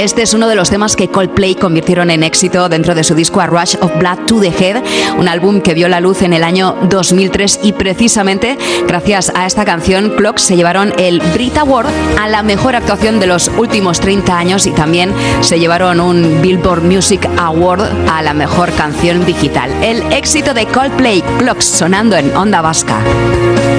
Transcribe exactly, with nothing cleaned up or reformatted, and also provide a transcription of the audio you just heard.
Este es uno de los temas que Coldplay convirtieron en éxito dentro de su disco A Rush of Blood to the Head, un álbum que vio la luz en el año dos mil tres, y precisamente gracias a esta canción Clocks se llevaron el Brit Award a la mejor actuación de los últimos treinta años, y también se llevaron un Billboard Music Award a la mejor canción digital. El éxito de Coldplay, Clocks, sonando en Onda Vasca.